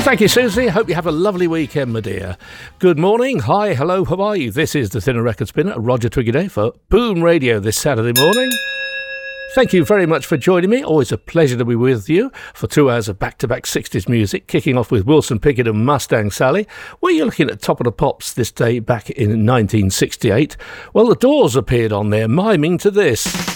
Thank you, Susie. Hope you have a lovely weekend, my dear. Good morning. Hi, hello, how are you? This is the Thinner Record Spinner, Roger Twiggy Day for Boom Radio this Saturday morning. Thank you very much for joining me. Always a pleasure to be with you for 2 hours of back-to-back 60s music, kicking off with Wilson Pickett and Mustang Sally. Were you looking at Top of the Pops this day back in 1968? Well, the Doors appeared on there, miming to this.